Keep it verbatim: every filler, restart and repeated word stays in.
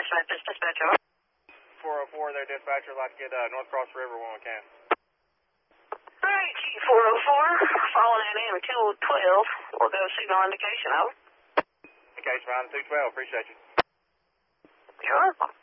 Memphis dispatcher. four oh four there, dispatcher. I'd like to get uh, North Cross River when we can. Alright, G four oh four, following that in two twelve. We'll go signal indication, over. Indication round two twelve, appreciate you. You're welcome.